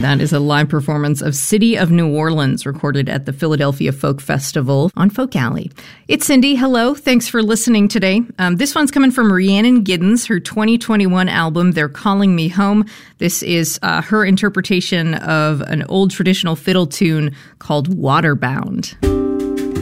That is a live performance of City of New Orleans, recorded at the Philadelphia Folk Festival on Folk Alley. It's Cindy. Hello. Thanks for listening today. This one's coming from Rhiannon Giddens, her 2021 album, They're Calling Me Home. This is her interpretation of an old traditional fiddle tune called Waterbound.